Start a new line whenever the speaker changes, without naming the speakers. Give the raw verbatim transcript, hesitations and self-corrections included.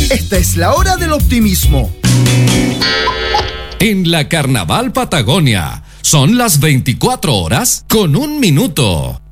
Esta es la hora del optimismo.
En la Carnaval Patagonia son las veinticuatro horas con un minuto.